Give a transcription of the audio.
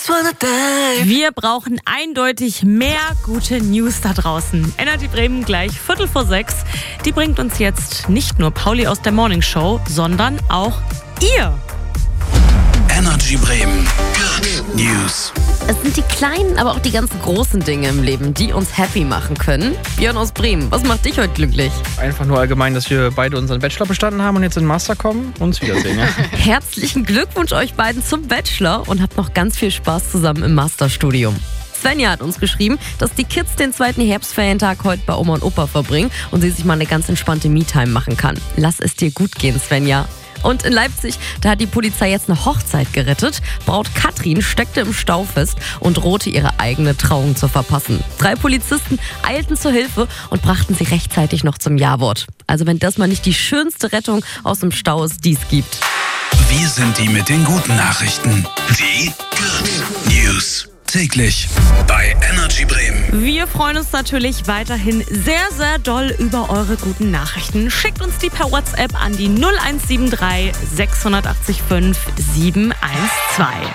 Wir brauchen eindeutig mehr gute News da draußen. Energy Bremen gleich 5:45. Die bringt uns jetzt nicht nur Pauli aus der Morning Show, sondern auch ihr. Energy Bremen. Good News. Es sind die kleinen, aber auch die ganz großen Dinge im Leben, die uns happy machen können. Björn aus Bremen, was macht dich heute glücklich? Einfach nur allgemein, dass wir beide unseren Bachelor bestanden haben und jetzt in den Master kommen und uns wiedersehen. Ja? Herzlichen Glückwunsch euch beiden zum Bachelor und habt noch ganz viel Spaß zusammen im Masterstudium. Svenja hat uns geschrieben, dass die Kids den zweiten Herbstferientag heute bei Oma und Opa verbringen und sie sich mal eine ganz entspannte Me-Time machen kann. Lass es dir gut gehen, Svenja. Und in Leipzig, da hat die Polizei jetzt eine Hochzeit gerettet. Braut Katrin steckte im Stau fest und drohte, ihre eigene Trauung zu verpassen. 3 Polizisten eilten zur Hilfe und brachten sie rechtzeitig noch zum Ja-Wort. Also wenn das mal nicht die schönste Rettung aus dem Stau ist, die es gibt. Wir sind die mit den guten Nachrichten. Die Good News. Täglich bei Energy Bremen. Wir freuen uns natürlich weiterhin sehr, sehr doll über eure guten Nachrichten. Schickt uns die per WhatsApp an die 0173 680 5 712.